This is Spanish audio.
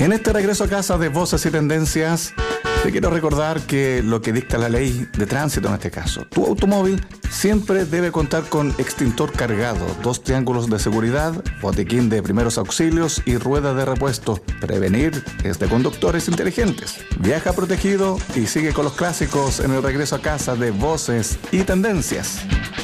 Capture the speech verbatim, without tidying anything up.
En este regreso a casa de Voces y Tendencias, te quiero recordar que lo que dicta la ley de tránsito en este caso, tu automóvil siempre debe contar con extintor cargado, dos triángulos de seguridad, botiquín de primeros auxilios y rueda de repuesto. Prevenir es de conductores inteligentes. Viaja protegido y sigue con los clásicos en el regreso a casa de Voces y Tendencias.